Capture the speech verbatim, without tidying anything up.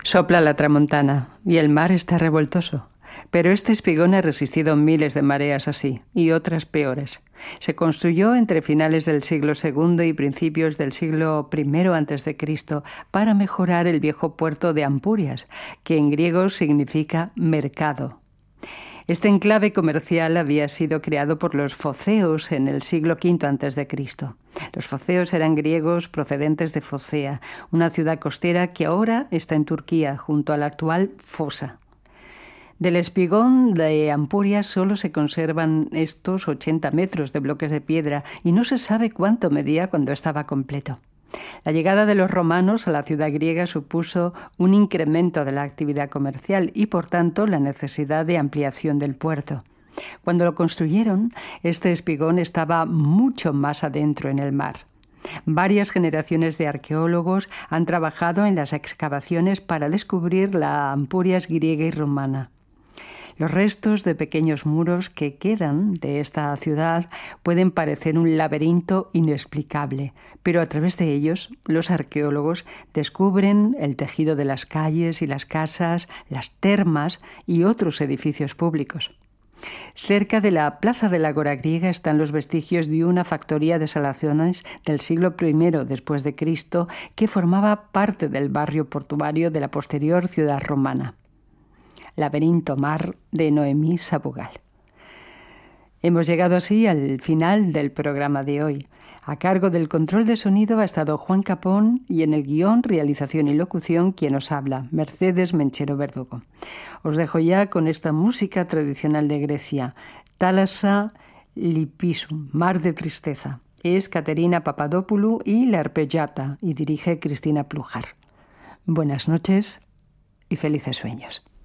Sopla la tramontana y el mar está revoltoso. Pero este espigón ha resistido miles de mareas así, y otras peores. Se construyó entre finales del siglo segundo y principios del siglo primero antes de Cristo para mejorar el viejo puerto de Ampurias, que en griego significa mercado. Este enclave comercial había sido creado por los foceos en el siglo quinto antes de Cristo. Los foceos eran griegos procedentes de Focea, una ciudad costera que ahora está en Turquía, junto a la actual Fosa. Del espigón de Ampurias solo se conservan estos ochenta metros de bloques de piedra y no se sabe cuánto medía cuando estaba completo. La llegada de los romanos a la ciudad griega supuso un incremento de la actividad comercial y, por tanto, la necesidad de ampliación del puerto. Cuando lo construyeron, este espigón estaba mucho más adentro en el mar. Varias generaciones de arqueólogos han trabajado en las excavaciones para descubrir la Ampurias griega y romana. Los restos de pequeños muros que quedan de esta ciudad pueden parecer un laberinto inexplicable, pero a través de ellos los arqueólogos descubren el tejido de las calles y las casas, las termas y otros edificios públicos. Cerca de la plaza de la Agora griega están los vestigios de una factoría de salaciones del siglo primero después de Cristo que formaba parte del barrio portuario de la posterior ciudad romana. Laberinto Mar de Noemí Sabugal. Hemos llegado así al final del programa de hoy. A cargo del control de sonido ha estado Juan Capón y en el guión, realización y locución quien os habla, Mercedes Menchero Verdugo. Os dejo ya con esta música tradicional de Grecia, Thalassa Lipisum, Mar de Tristeza. Es Caterina Papadopoulou y la arpeggiata y dirige Cristina Plujar. Buenas noches y felices sueños.